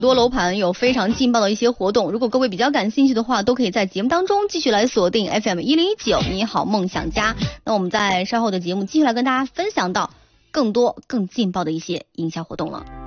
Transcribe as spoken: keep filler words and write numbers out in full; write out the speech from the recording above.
多楼盘有非常劲爆的一些活动，如果各位比较感兴趣的话，都可以在节目当中继续来锁定 F M 一零一九你好梦想家。那我们在稍后的节目继续来跟大家分享到更多更劲爆的一些营销活动了。